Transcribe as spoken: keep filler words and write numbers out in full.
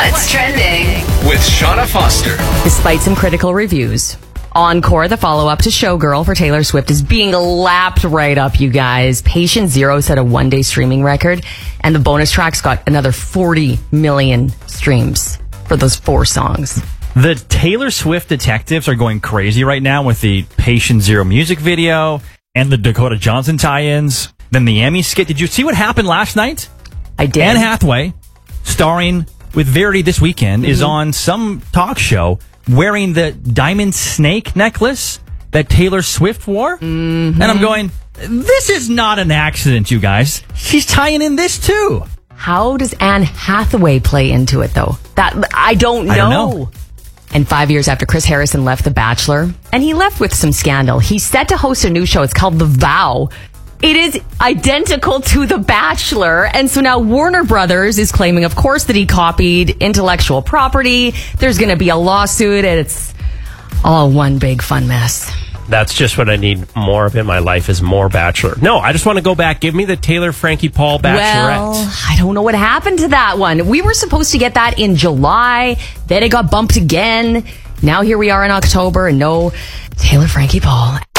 What's trending? With Shauna Foster. Despite some critical reviews, Encore, the follow-up to Showgirl for Taylor Swift, is being lapped right up, you guys. Patient Zero set a one-day streaming record, and the bonus tracks got another forty million streams for those four songs. The Taylor Swift detectives are going crazy right now with the Patient Zero music video and the Dakota Johnson tie-ins. Then the Emmy skit. Did you see what happened last night? I did. Anne Hathaway, starring with Verity this weekend, mm-hmm. is on some talk show wearing the diamond snake necklace that Taylor Swift wore. Mm-hmm. And I'm going, this is not an accident, you guys. She's tying in this too. How does Anne Hathaway play into it, though? That I don't know. I don't know. And five years after Chris Harrison left The Bachelor, and he left with some scandal, he's set to host a new show. It's called The Vow. It is identical to The Bachelor. And so now Warner Brothers is claiming, of course, that he copied intellectual property. There's going to be a lawsuit, and it's all one big fun mess. That's just what I need more of in my life, is more Bachelor. No, I just want to go back. Give me the Taylor Frankie Paul Bachelorette. Well, I don't know what happened to that one. We were supposed to get that in July. Then it got bumped again. Now here we are in October, and no Taylor Frankie Paul.